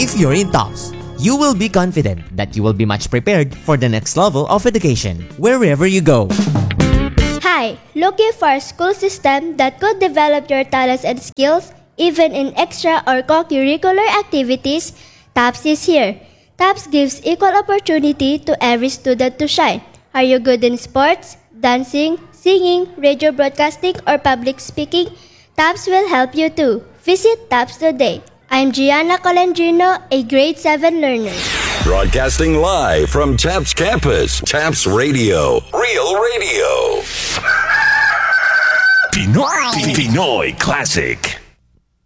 If you're in TAPS, you will be confident that you will be much prepared for the next level of education wherever you go. Hi, looking for a school system that could develop your talents and skills even in extra or co-curricular activities? TAPS is here. TAPS gives equal opportunity to every student to shine. Are you good in sports, dancing, singing, radio broadcasting, or public speaking? TAPS will help you too. Visit TAPS today. I'm Gianna Colendrino, a grade 7 learner. Broadcasting live from TAPS campus, TAPS Radio, Real Radio. Pinoy Classic.